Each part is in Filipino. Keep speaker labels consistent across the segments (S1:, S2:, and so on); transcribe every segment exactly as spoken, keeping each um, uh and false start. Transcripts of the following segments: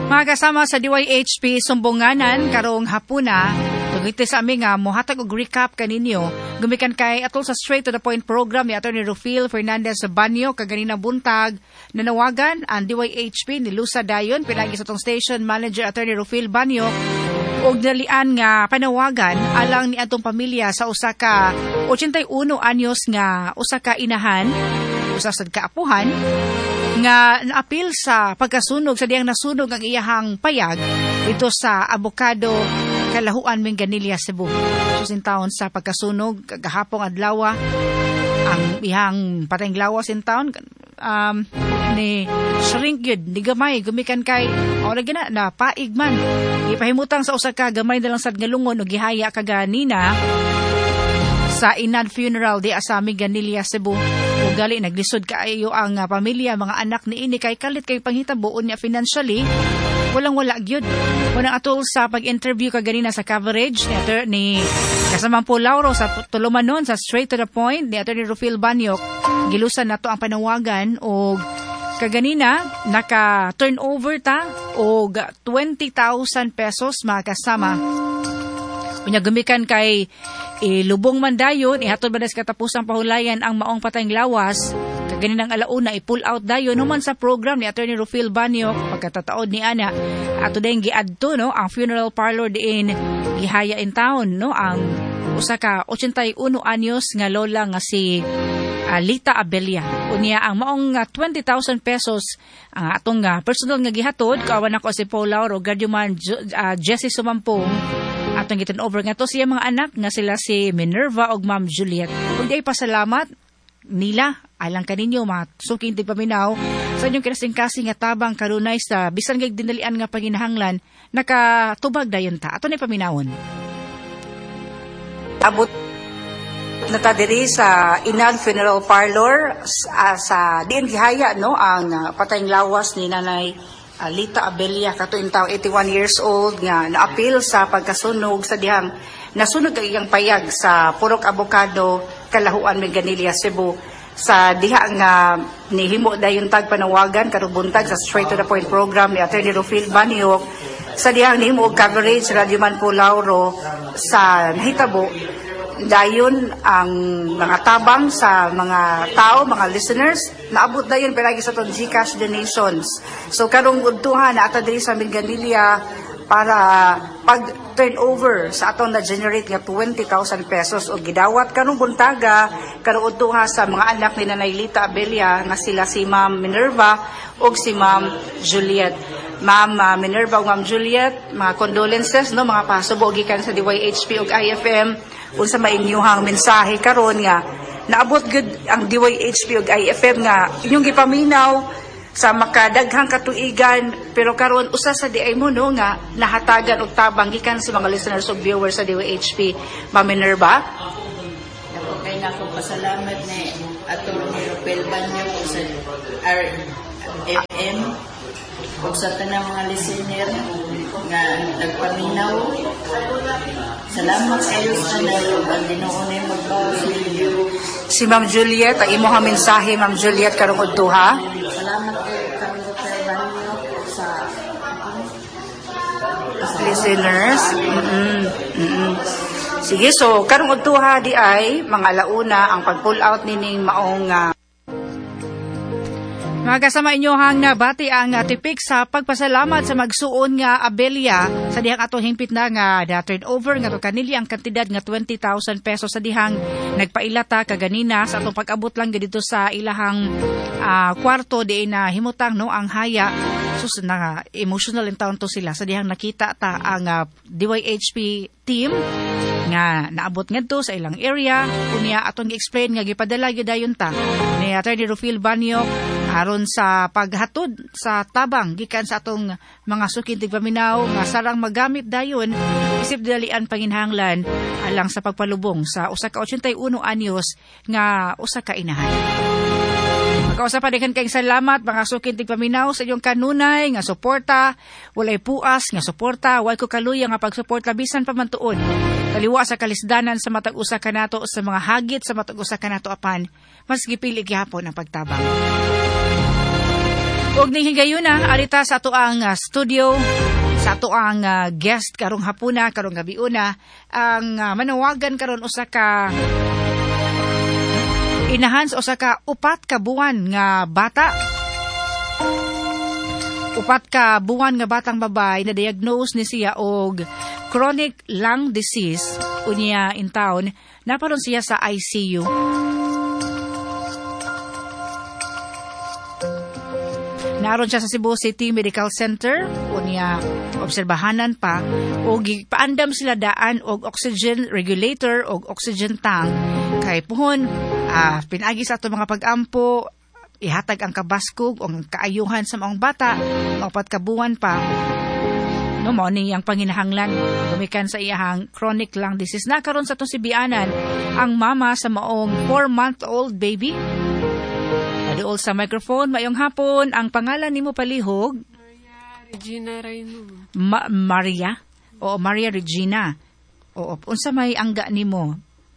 S1: Mga kasama sa D Y H P Sumbunganan karong hapuna, tugiti sa aming nga mohatag og recap kaninyo. Gumikan kay atol sa Straight to the Point program ni Attorney Rufil Fernandez Banyo kaganina buntag nanawagan ang D Y H P ni Lusa Dayon pinagi sa tong station manager Attorney Rufil Banyo og dalian nga panawagan alang ni atong pamilya sa usa ka eighty-one anyos nga usa ka inahan, usa sad kaapuhan nga naapil sa pagkasunog sa diyang nasunog ang iyahang payag dito sa Abocado, Kalahuan, Minganilla, Cebu. Susin taon sa pagkasunog kagahapong adlaw ang iyahang patayng lawas in town um, ni shrink yun, ni gamay gumikan kay o na gina na paig man ipahimutang sa usa ka gamay na lang sad nga lungon o gihaya kaganina sa Inad Funeral di sa Minganilla, Cebu. Ugali naglisod kaayo ang uh, pamilya, mga anak ni ini kay kalit kay panghitabuon niya financially. Walang-wala gyud. Unang atol sa pag-interview kaganina sa coverage ni Atty. ni kasamang po Lauro sa tulumanon sa Straight to the Point ni Attorney Rufil Banyok. Gilusan nato ang panawagan og kaganina naka-turnover ta og twenty thousand pesos mga kasama. Unya gumikan kay ilubong man dayon ihatod man sa katapusang pahulayan ang maong patayng lawas kaganinang alauna i-pull out dayon human sa program ni Attorney Rufil Banyo pagkatataod ni ana ato dayong giadto no ang funeral parlor diin gihaya in town no ang usa ka eighty-one anyos nga lola nga si uh, Lita Abelia. Unya ang maong uh, twenty thousand pesos ang uh, atong uh, personal nga gihatod kawan ako si Paul Lauro Guardian uh, Jesse Sumampong atong gitan over nga to siya mga anak nga sila si Minerva ug Ma'am Juliet. Kung di ay pasalamat nila alang kaninyo mga suking tigpaminaw sa inyong kinasing-kasing nga tabang karunay sa bisan kay dinalian nga panginahanglan nakatubag dayon ta. Ato ni paminawon.
S2: Abot na ta diri sa Inad Funeral Parlor uh, sa diin gihaya no ang uh, patayng lawas ni Nanay Uh, Lita Abelia, katuing tao, eighty-one years old, nga naapil sa pagkasunog sa dihang nasunog ang iyang payag sa Purok Abocado, Kalahuan, Minganilla, Cebu. Sa diha nga nihimo dayon tag panawagan karubuntag sa Straight to the Point program ni Attorney Rufil Banyok sa dihang nihimo og coverage Radyo Man po Lauro sa nahitabo dayon ang mga tabang sa mga tao, mga listeners, naabot dayon palagi sa ton GCash donations. So karong udtuhan na ata diri sa Minganilla para pag turnover sa atong na-generate nga twenty thousand pesos o gidawat karong buntaga karong udtuha sa mga anak ni Nanay Lita Abelia nga sila si Ma'am Minerva o si Ma'am Juliet. Ma'am uh, Minerva o Ma'am Juliet, mga condolences no mga pasubo gikan sa D Y H P ug I F M unsa mainyuhang mensahe karon nga naabot gud ang D Y H P ug I F M nga inyong gipaminaw sa makadaghang katuigan pero karon usa sa di ay mo no nga nahatagan og tabang gikan sa mga listeners ug viewers sa D Y H P. Ma'am Minerva,
S3: ako kay nako pasalamat ni Attorney Rufil Banyo sa R F M ug sa tanang mga listener nga nagpaminaw. Salamat kayo sa nalog ang dinuunay magbawas ninyo.
S2: Si Ma'am Juliet, ang imo ha mensahe Ma'am Juliet karong udtuha.
S3: Salamat kayo karong Banyo sa
S2: listeners. Mm-mm. Mm-mm. Sige, so karong udtuha di ay mga alauna ang pag-pull out nining maong uh,
S1: mga kasama inyo hang nabati ang uh, tipik sa pagpasalamat sa magsuon nga Abelia sa dihang atong himpit na nga na turnover nga to kanili ang kantidad nga twenty thousand pesos sa dihang nagpailata kaganina sa atong pag-abot lang dito sa ilahang uh, kwarto di na himutang no ang haya sus na emotional in town to sila sa dihang nakita ta ang uh, D Y H P team nga naabot ngadto sa ilang area unya atong gi-explain nga gipadala gyud dayon ta ni Attorney Rufil Banyo aron sa paghatod sa tabang gikan sa atong mga sukin tigpaminaw nga sarang magamit dayon isip dalian panginhanglan alang sa pagpalubong sa usa ka eighty-one anyos nga usa ka inahan. Magkausa pa daghan kayong salamat mga sukin tigpaminaw sa inyong kanunay nga suporta, walay puas nga suporta, way ko kaluya nga pagsuporta bisan pa man tuod. Kaliwa sa kalisdanan sa matag usa kanato sa mga hagit sa matag usa kanato apan mas gipili gihapon ang pagtabang. Huwag ning higayon na, arita sa ato ang uh, studio, sa ato ang uh, guest karong hapuna, karong gabiuna, ang uh, manawagan karon usa ka inahan sa usa ka upat ka buwan nga bata. Upat ka buwan nga batang babay na diagnose ni siya og chronic lung disease unya in town, naparon siya sa I C U. Naroon siya sa Cebu City Medical Center, unya obserbahanan pa, o paandam sila daan og oxygen regulator o oxygen tank. Kay puhon, ah, pinagi sa ato mga pag-ampo, ihatag ang kabaskog o ang kaayuhan sa mga bata, maopat kabuan pa. No, mo ni ang panginahanglan, gumikan sa iyahang chronic lung disease. Nakaroon sa itong sibianan, ang mama sa maong four-month-old baby. Naduol sa microphone, mayong hapon, ang pangalan nimo palihog?
S4: Maria Regina Rayno.
S1: Ma- Maria? Oo, Maria Regina. Oo, unsa may angga nimo?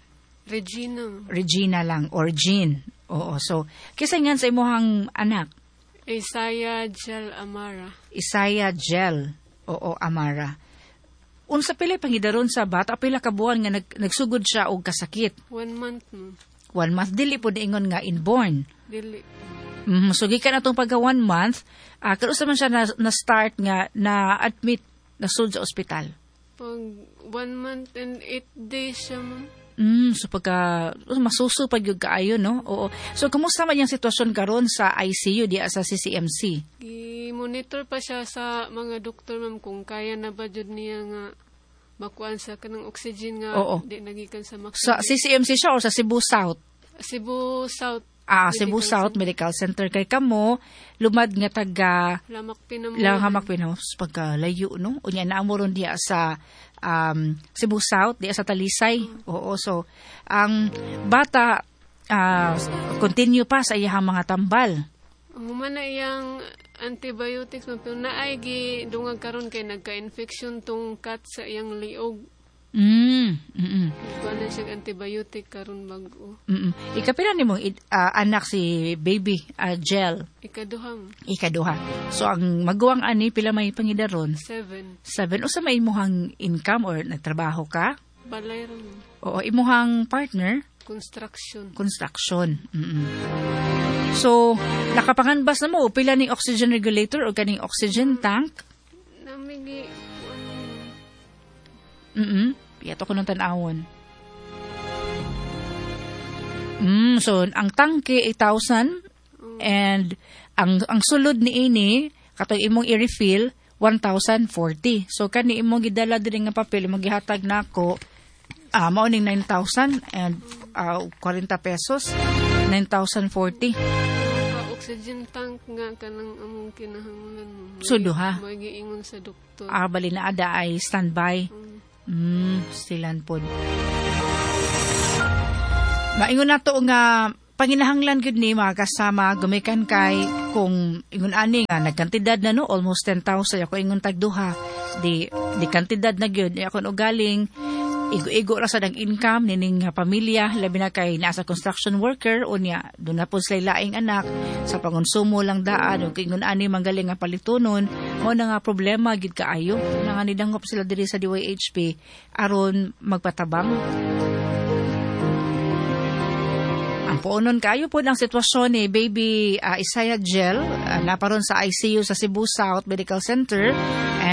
S4: Regina.
S1: Regina lang, or Jean. Oo, so, kisa nga sa imuhang anak?
S4: Isaiah Gel Amara.
S1: Isaiah Gel. Oo, Amara. Unsa pila pangidaron sa bata, pila ka buwan nga nag, nagsugod siya og kasakit?
S4: One month no.
S1: One month, dili po ingon nga inborn.
S4: Dili.
S1: Mm, so, gikan atong pagka one month, uh, karusa man siya na, na-start nga, na-admit, nasud sa ospital.
S4: Pag one month and eight days siya man.
S1: Mm, so pagka, masusupag yung kaayo, no? Oo. So, kumusta man yung sitwasyon karon sa I C U, di sa C C M C?
S4: I-monitor pa siya sa mga doktor, ma'am, kung kaya na ba jud niya nga makuan sa kanang oxygen nga.
S1: Oo.
S4: Di nagikan sa makuan.
S1: Sa C C M C siya o sa Cebu South?
S4: Cebu South.
S1: Ah, Cebu
S4: Medical
S1: South
S4: Center.
S1: Medical Center. Kay kamo, lumad nga taga
S4: Lamak Pinamulan.
S1: Lahamak Pinamos, pagka layo, no? Unya na amo ron diya sa um, Cebu South, diya sa Talisay. Oo, so, ang bata, uh, continue pa sa iyahang mga tambal.
S4: Human na iyang antibiotics, ma'am, pero naay gi dungag karon kay nagka-infection tong cat sa iyang liog.
S1: Mm, mm-mm.
S4: Kuha na siya antibiotic karon bago.
S1: Mm-mm. Ikapila ni mong uh, anak si baby uh, Gel,
S4: Ikaduhang
S1: ikaduha. So, ang maguwang ani, pila may pangidaron?
S4: seven.
S1: Seven. O sa may imuhang income or nagtrabaho ka?
S4: Balay ron.
S1: O imuhang partner?
S4: Construction.
S1: Construction. Mm-mm. So, nakapanganbas na mo, pila ni oxygen regulator o kaning oxygen tank?
S4: Namigi ano,
S1: Mm-mm. Piyato ko ng tanawon. Mm, so, ang tangke eight thousand and ang ang sulod ni ini, katong imong i-refill, one thousand forty. So, kani imong gidala din nga papel, imong gihatag nako, ah, mao ning nine thousand and uh, forty pesos, nine thousand forty.
S4: ka oxygen tank nga kanang among kinahanglan mo.
S1: So, duha.
S4: May giingon sa doktor.
S1: Ah, bali na ada ay standby. Mm, silan pod. Maingon na to nga panginahanglan gyud ni mga kasama gumikan kay kung ingon ani nga nagkantidad na no almost ten thousand ako ingon tag duha di di kantidad na gyud ako no galing igo-igo ra sa dang income nining pamilya labi na kay nasa construction worker unya do na po sila laing anak sa pangonsumo lang daan ug ingon ani manggaling nga palitunon mo na nga problema gid kaayo na nga nidangop sila diri sa D Y H P aron magpatabang. Ang puunon kayo po ng sitwasyon ni baby uh, Isaiah Gel uh, naparon sa I C U sa Cebu South Medical Center.